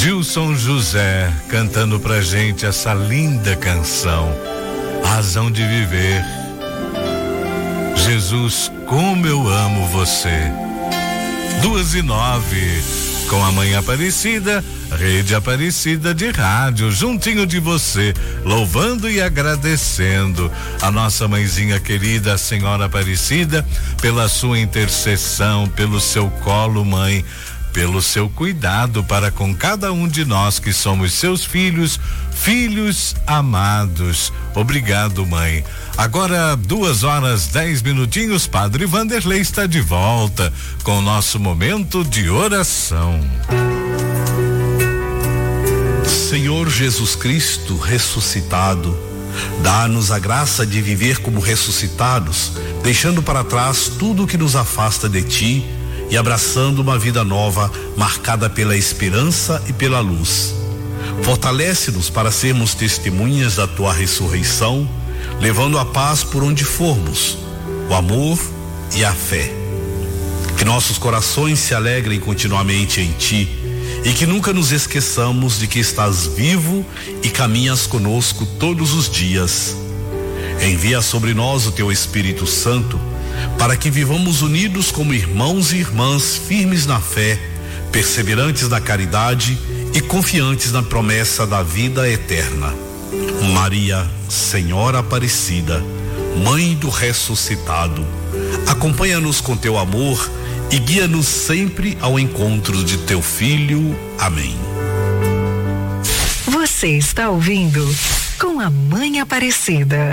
Gilson José cantando pra gente essa linda canção, Razão de Viver. Jesus, como eu amo você. 2:09, com a Mãe Aparecida, Rede Aparecida de Rádio, juntinho de você, louvando e agradecendo a nossa mãezinha querida, a Senhora Aparecida, pela sua intercessão, pelo seu colo, mãe, pelo seu cuidado para com cada um de nós que somos seus filhos amados. Obrigado, mãe. Agora 2:10, Padre Vanderlei está de volta com o nosso momento de oração. Senhor Jesus Cristo ressuscitado, dá-nos a graça de viver como ressuscitados, deixando para trás tudo que nos afasta de Ti e abraçando uma vida nova marcada pela esperança e pela luz. Fortalece-nos para sermos testemunhas da Tua ressurreição, levando a paz por onde formos, o amor e a fé. Que nossos corações se alegrem continuamente em Ti e que nunca nos esqueçamos de que estás vivo e caminhas conosco todos os dias. Envia sobre nós o Teu Espírito Santo para que vivamos unidos como irmãos e irmãs, firmes na fé, perseverantes na caridade e confiantes na promessa da vida eterna. Maria, Senhora Aparecida, Mãe do ressuscitado, acompanha-nos com Teu amor e guia-nos sempre ao encontro de Teu Filho. Amém. Você está ouvindo Com a Mãe Aparecida.